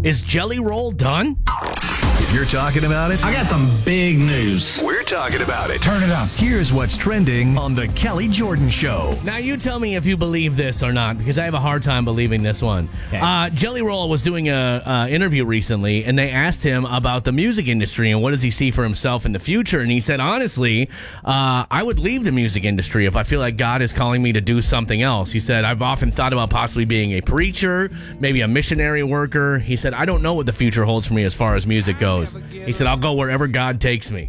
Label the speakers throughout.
Speaker 1: Is Jelly Roll done?
Speaker 2: If you're talking about it,
Speaker 3: I got some big news.
Speaker 2: we're talking about it.
Speaker 3: Turn it up.
Speaker 2: Here's what's trending on The Kelly Jordan Show.
Speaker 1: Now, you tell me if you believe this or not, because I have a hard time believing this one.
Speaker 4: Okay.
Speaker 1: Jelly Roll was doing a interview recently, and they asked him about the music industry and what does he see for himself in the future. And he said, honestly, I would leave the music industry if I feel like God is calling me to do something else. He said, I've often thought about possibly being a preacher, maybe a missionary worker. He said, I don't know what the future holds for me as far as music goes. He said, I'll go wherever God takes me.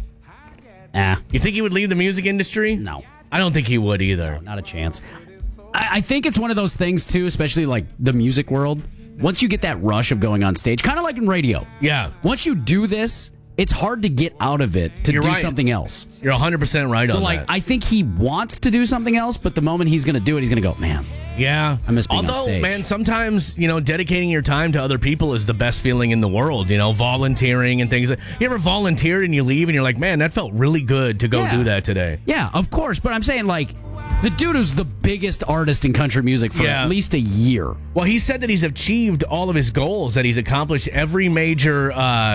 Speaker 1: You think he would leave the music industry?
Speaker 4: No.
Speaker 1: I don't think he would either.
Speaker 4: Not a chance. I think it's one of those things, too, especially like the music world. Once you get that rush of going on stage, kind of like in radio.
Speaker 1: Yeah.
Speaker 4: Once you do this, it's hard to get out of it to
Speaker 1: You're
Speaker 4: do
Speaker 1: right.
Speaker 4: something else.
Speaker 1: You're 100% right
Speaker 4: So,
Speaker 1: on
Speaker 4: like,
Speaker 1: that.
Speaker 4: I think he wants to do something else, but the moment he's going to do it, he's going to go, man.
Speaker 1: Yeah.
Speaker 4: I miss being on
Speaker 1: Although,
Speaker 4: stage.
Speaker 1: man, sometimes, dedicating your time to other people is the best feeling in the world, volunteering and things. You ever volunteered and you leave and you're like, man, that felt really good to go
Speaker 4: Yeah.
Speaker 1: do that today.
Speaker 4: Yeah, of course. But I'm saying, like, the dude is the biggest artist in country music for
Speaker 1: Yeah.
Speaker 4: at least a year.
Speaker 1: Well, he said that he's achieved all of his goals, that he's accomplished every major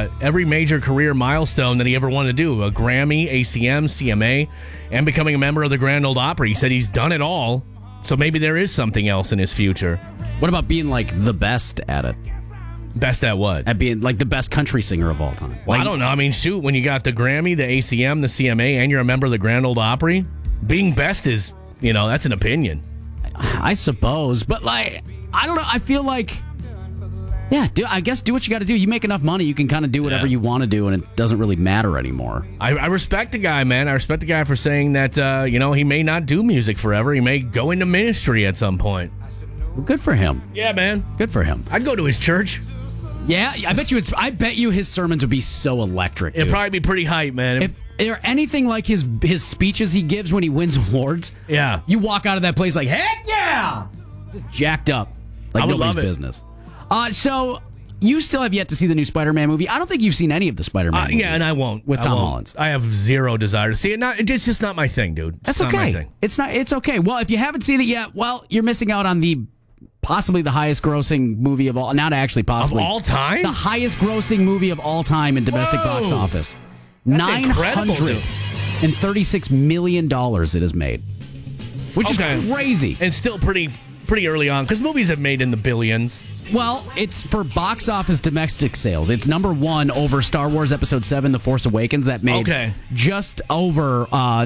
Speaker 1: career milestone that he ever wanted to do. A Grammy, ACM, CMA, and becoming a member of the Grand Ole Opry. He said he's done it all. So maybe there is something else in his future.
Speaker 4: What about being, like, the best at it?
Speaker 1: Best at what?
Speaker 4: At being, like, the best country singer of all time?
Speaker 1: Well, I
Speaker 4: Like,
Speaker 1: don't know. I mean, shoot, when you got the Grammy, the ACM, the CMA, and you're a member of the Grand Ole Opry, being best is, that's an opinion.
Speaker 4: I suppose. But, like, I don't know. I feel like, yeah, I guess do what you got to do. You make enough money, you can kind of do whatever you want to do, and it doesn't really matter anymore.
Speaker 1: I respect the guy, man. I respect the guy for saying that, he may not do music forever. He may go into ministry at some point.
Speaker 4: Well, good for him.
Speaker 1: Yeah, man.
Speaker 4: Good for him.
Speaker 1: I'd go to his church.
Speaker 4: Yeah, I bet you his sermons would be so electric.
Speaker 1: It'd
Speaker 4: dude.
Speaker 1: probably be pretty hype, man.
Speaker 4: If they're anything like his speeches he gives when he wins awards,
Speaker 1: Yeah.
Speaker 4: you walk out of that place like, heck yeah! Just jacked up. Like
Speaker 1: I would
Speaker 4: nobody's
Speaker 1: love it.
Speaker 4: business. So, you still have yet to see the new Spider-Man movie. I don't think you've seen any of the Spider-Man movies.
Speaker 1: Yeah, and I won't.
Speaker 4: With
Speaker 1: I
Speaker 4: Tom
Speaker 1: won't.
Speaker 4: Holland.
Speaker 1: I have zero desire to see it. It's just not my thing, dude.
Speaker 4: That's
Speaker 1: It's not my
Speaker 4: okay.
Speaker 1: thing.
Speaker 4: It's okay. Well, if you haven't seen it yet, well, you're missing out on possibly the highest grossing movie of all. Not actually, possibly
Speaker 1: Of all time?
Speaker 4: the highest grossing movie of all time in domestic
Speaker 1: Whoa.
Speaker 4: box office.
Speaker 1: That's incredible, dude.
Speaker 4: $936 million it has made, which is crazy.
Speaker 1: And still pretty early on, because movies have made in the billions.
Speaker 4: Well, it's for box office domestic sales. It's number one over Star Wars Episode 7, The Force Awakens, that made just over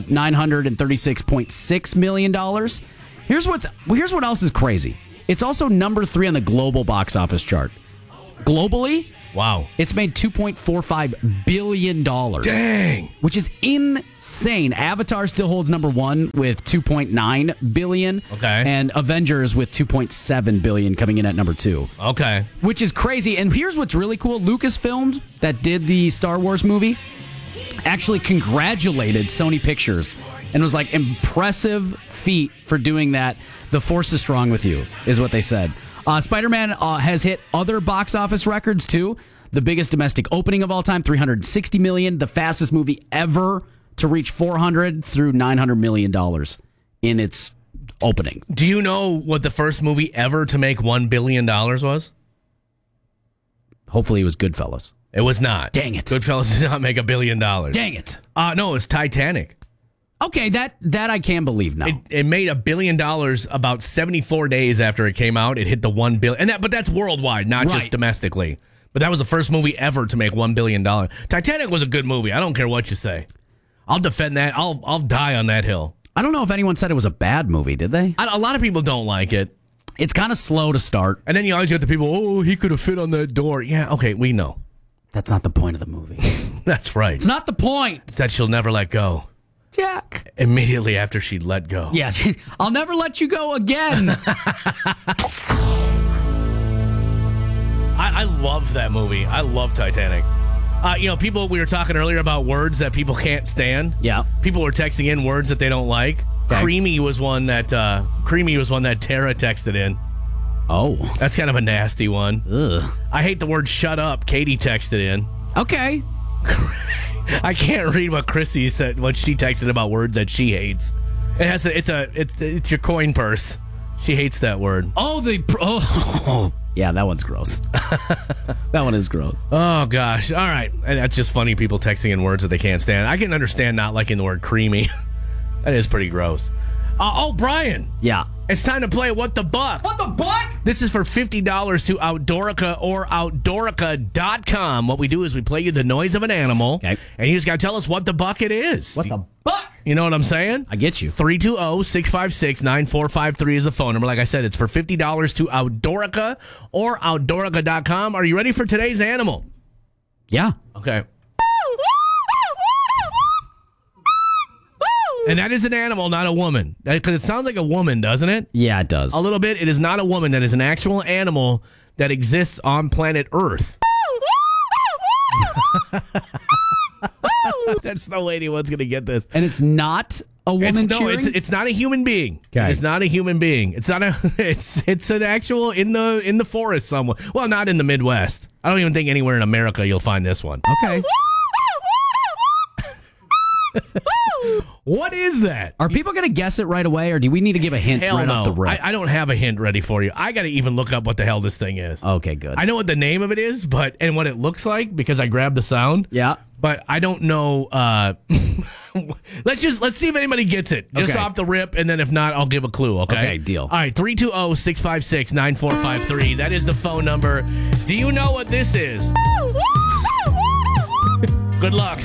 Speaker 4: $936.6 million. Here's what else is crazy. It's also number 3 on the global box office chart. Globally,
Speaker 1: wow,
Speaker 4: it's made $2.45 billion.
Speaker 1: Dang.
Speaker 4: Which is insane. Avatar still holds number 1 with $2.9 billion.
Speaker 1: Okay.
Speaker 4: And Avengers with $2.7 billion coming in at number 2.
Speaker 1: Okay.
Speaker 4: Which is crazy. And here's what's really cool. Lucasfilm, that did the Star Wars movie, actually congratulated Sony Pictures and was like, impressive feat for doing that. The Force is strong with you, is what they said. Spider-Man has hit other box office records, too. The biggest domestic opening of all time, $360 million. The fastest movie ever to reach $400 through $900 million in its opening.
Speaker 1: Do you know what the first movie ever to make $1 billion was?
Speaker 4: Hopefully it was Goodfellas.
Speaker 1: It was not.
Speaker 4: Dang it.
Speaker 1: Goodfellas did not make $1 billion.
Speaker 4: Dang it.
Speaker 1: No, it was Titanic.
Speaker 4: Okay, that I can believe now.
Speaker 1: It made $1 billion about 74 days after it came out. It hit the $1 billion, but that's worldwide, not just domestically. But that was the first movie ever to make $1 billion. Titanic was a good movie. I don't care what you say. I'll defend that. I'll die on that hill.
Speaker 4: I don't know if anyone said it was a bad movie, did they?
Speaker 1: A lot of people don't like it.
Speaker 4: It's kind of slow to start.
Speaker 1: And then you always get the people, oh, he could have fit on that door. Yeah, okay, we know.
Speaker 4: That's not the point of the movie.
Speaker 1: That's right.
Speaker 4: It's not the point.
Speaker 1: It's that she'll never let go.
Speaker 4: Jack.
Speaker 1: Immediately after she'd let go.
Speaker 4: Yeah, I'll never let you go again.
Speaker 1: I love that movie. I love Titanic. People, we were talking earlier about words that people can't stand.
Speaker 4: Yeah.
Speaker 1: People were texting in words that they don't like.
Speaker 4: Okay.
Speaker 1: Creamy was one that Tara texted in.
Speaker 4: Oh.
Speaker 1: That's kind of a nasty one.
Speaker 4: Ugh.
Speaker 1: I hate the word shut up. Katie texted in.
Speaker 4: Okay.
Speaker 1: I can't read what Chrissy said when she texted about words that she hates. It's your coin purse. She hates that word.
Speaker 4: Oh, Yeah, that one's gross. That one is gross.
Speaker 1: Oh, gosh. All right. And that's just funny, people texting in words that they can't stand. I can understand not liking the word creamy. That is pretty gross. Brian.
Speaker 4: Yeah.
Speaker 1: It's time to play What the Buck.
Speaker 4: What the buck?
Speaker 1: This is for $50 to Outdoorica or Outdoorica.com. What we do is we play you the noise of an animal,
Speaker 4: Okay.
Speaker 1: and you just got to tell us what the buck it is.
Speaker 4: What the buck?
Speaker 1: You know what I'm saying?
Speaker 4: I get you.
Speaker 1: 320-656-9453 is the phone number. Like I said, it's for $50 to Outdoorica or Outdoorica.com. Are you ready for today's animal?
Speaker 4: Yeah.
Speaker 1: Okay. And that is an animal, not a woman. Because it sounds like a woman, doesn't it?
Speaker 4: Yeah, it does.
Speaker 1: A little bit. It is not a woman. That is an actual animal that exists on planet Earth. That's no way anyone's going to get this.
Speaker 4: And it's not a woman cheering?
Speaker 1: It's not a human being.
Speaker 4: Okay.
Speaker 1: It's not a human being. It's not a. It's an actual in the forest somewhere. Well, not in the Midwest. I don't even think anywhere in America you'll find this one.
Speaker 4: Okay.
Speaker 1: What is that?
Speaker 4: Are people going to guess it right away, or do we need to give a hint
Speaker 1: Hell
Speaker 4: right
Speaker 1: no.
Speaker 4: off the rip?
Speaker 1: I don't have a hint ready for you. I got to even look up what the hell this thing is.
Speaker 4: Okay, good.
Speaker 1: I know what the name of it is, and what it looks like because I grabbed the sound.
Speaker 4: Yeah.
Speaker 1: But I don't know. Let's see if anybody gets it just
Speaker 4: Okay.
Speaker 1: off the rip, and then if not, I'll give a clue. Okay.
Speaker 4: Okay, deal.
Speaker 1: All right, 320-656-9453. That is the phone number. Do you know what this is? Good luck.